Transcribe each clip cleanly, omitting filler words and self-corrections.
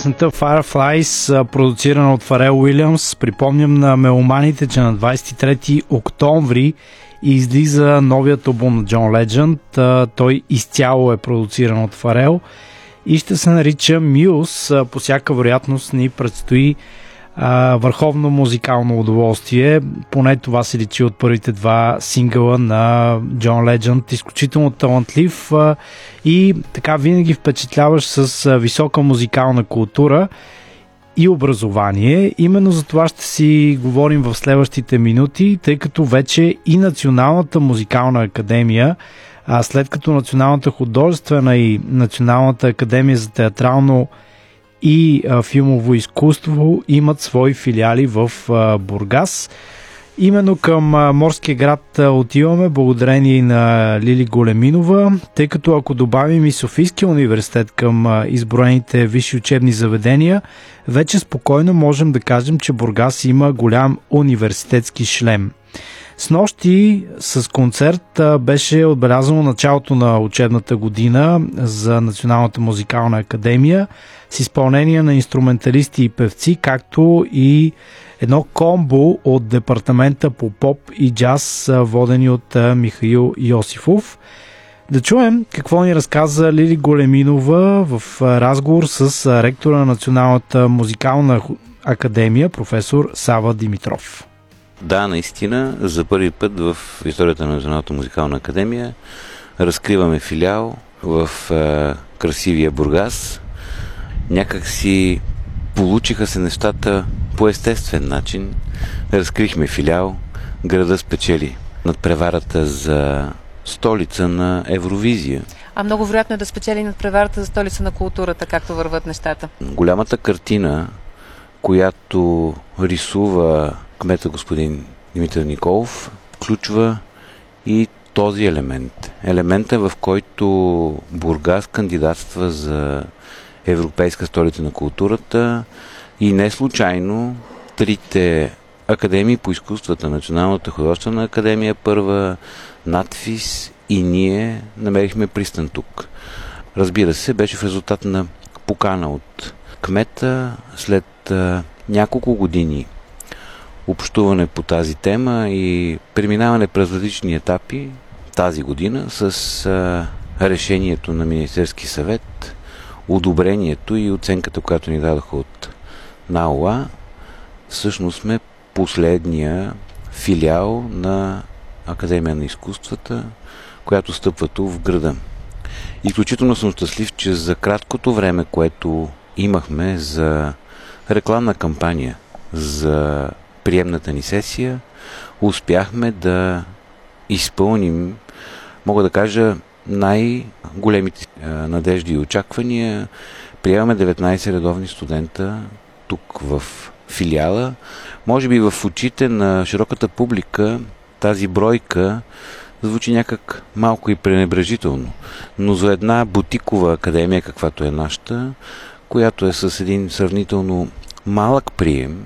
песента Fireflies, продуцирана от Фарел Уилямс. Припомням на меломаните, че на 23 октомври излиза новият албум на Джон Ледженд. Той изцяло е продуциран от Фарел и ще се нарича Muse. По всяка вероятност ни предстои върховно музикално удоволствие. Поне това се личи от първите два сингъла на Джон Ледженд. Изключително талантлив и така винаги впечатляваш с висока музикална култура и образование. Именно за това ще си говорим в следващите минути, тъй като вече и Националната музикална академия, след като Националната художествена и Националната академия за театрално и филмово изкуство имат свои филиали в Бургас. Именно към морския град отиваме благодарение на Лили Големинова, тъй като ако добавим и Софийския университет към изброените висши учебни заведения, вече спокойно можем да кажем, че Бургас има голям университетски шлем. Снощи с концерт беше отбелязано началото на учебната година за Националната музикална академия с изпълнение на инструменталисти и певци, както и едно комбо от департамента по поп и джаз, водени от Михаил Йосифов. Да чуем какво ни разказа Лили Големинова в разговор с ректора на Националната музикална академия, професор Сава Димитров. Да, наистина, за първи път в историята на Националната музикална академия разкриваме филиал в красивия Бургас. Някак си получиха се нещата по естествен начин. Разкрихме филиал, града спечели надпреварата за столица на Евровизия. А много вероятно е да спечели надпреварата за столица на културата, както върват нещата. Голямата картина, която рисува кмета господин Димитър Николов, включва и този елемент. Елемента, в който Бургас кандидатства за Европейска столица на културата и не случайно трите академии по изкуствата, Националната художествена академия първа, НАТФИС и ние намерихме пристан тук. Разбира се, беше в резултат на покана от кмета след няколко години общуване по тази тема и преминаване през различни етапи тази година с решението на Министерски съвет, одобрението и оценката, която ни дадоха от НАОА. Всъщност сме последния филиал на Академия на изкуствата, която стъпва тук в града. Изключително съм щастлив, че за краткото време, което имахме за рекламна кампания за приемната ни сесия, успяхме да изпълним, мога да кажа, най-големите надежди и очаквания. Приемаме 19 редовни студента тук в филиала. Може би в очите на широката публика тази бройка звучи някак малко и пренебрежително, но за една бутикова академия, каквато е нашата, която е с един сравнително малък прием,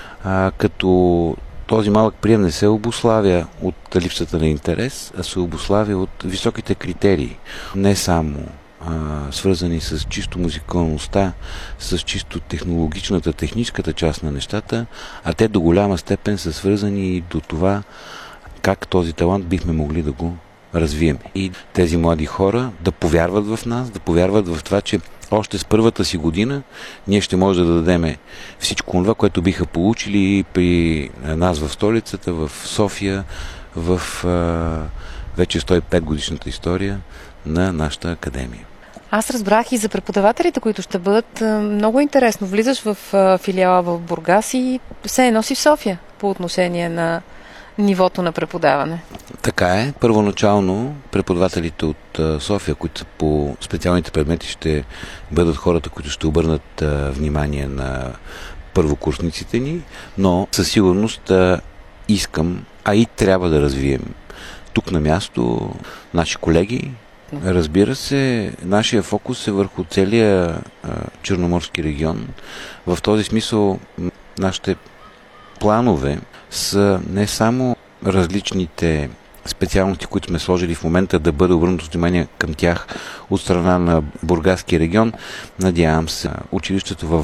като този малък прием не се обуславя от липсата на интерес, а се обуславя от високите критерии. Не само свързани с чисто музикалността, с чисто технологичната, техническата част на нещата, а те до голяма степен са свързани и до това как този талант бихме могли да го развием. И тези млади хора да повярват в нас, да повярват в това, че още с първата си година ние ще може да дадем всичко това, което биха получили при нас в столицата, в София, в вече 105 годишната история на нашата академия. Аз разбрах и за преподавателите, които ще бъдат много интересно. Влизаш в филиала в Бургас и се носи в София по отношение на нивото на преподаване. Така е. Първоначално преподавателите от София, които са по специалните предмети, ще бъдат хората, които ще обърнат внимание на първокурсниците ни, но със сигурност искам, а и трябва да развием тук на място наши колеги. Разбира се, нашия фокус е върху целия Черноморски регион. В този смисъл нашите планове са не само различните специалности, които сме сложили в момента, да бъде обърнато внимание към тях от страна на Бургаския регион. Надявам се училището в